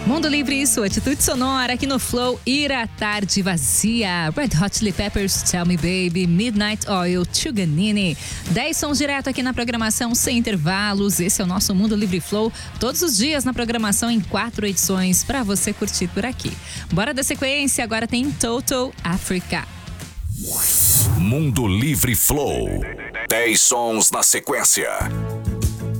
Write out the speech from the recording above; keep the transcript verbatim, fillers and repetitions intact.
Mundo Livre e sua atitude sonora aqui no Flow. Ira Tarde Vazia, Red Hot Chili Peppers, Tell Me Baby, Midnight Oil, Chuganini. dez sons direto aqui na programação sem intervalos. Esse é o nosso Mundo Livre Flow. Todos os dias na programação em quatro edições para você curtir por aqui. Bora da sequência, agora tem Total Africa. Mundo Livre Flow. dez sons na sequência.